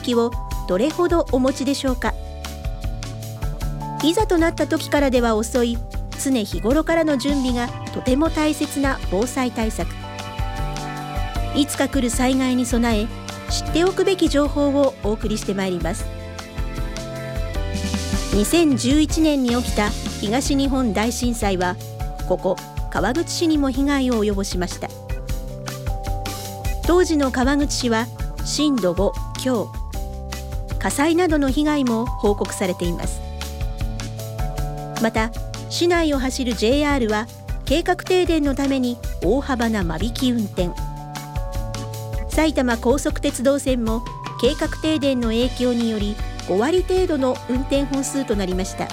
識をどれほどお持ちでしょうか。いざとなった時からでは遅い常日頃からの準備がとても大切な防災対策。いつか来る災害に備え、知っておくべき情報をお送りしてまいります。2011年に起きた東日本大震災は、ここ川口市にも被害を及ぼしました。当時の川口市は震度5強、火災などの被害も報告されています。また市内を走る JR は計画停電のために大幅な間引き運転。埼玉高速鉄道線も計画停電の影響により5割程度の運転本数となりました。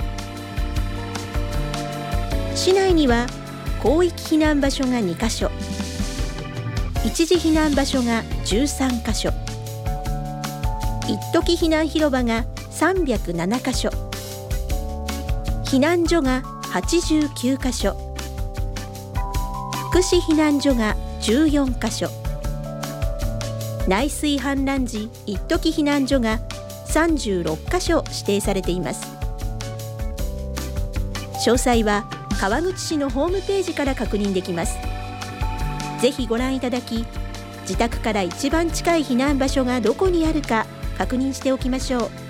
市内には広域避難場所が2カ所、一時避難場所が13カ所、一時避難広場が307カ所、避難所が89カ所、福祉避難所が14カ所、内水氾濫時一時避難所が36カ所指定されています。詳細は川口市のホームページから確認できます。ぜひご覧いただき、自宅から一番近い避難場所がどこにあるか確認しておきましょう。